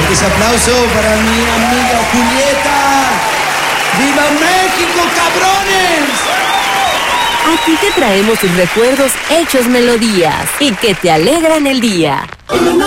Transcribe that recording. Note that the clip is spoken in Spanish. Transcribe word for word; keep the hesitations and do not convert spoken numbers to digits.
fuerte ese aplauso para mi amiga Julieta. ¡Viva México, cabrones! Aquí te traemos tus recuerdos hechos melodías y que te alegran el día.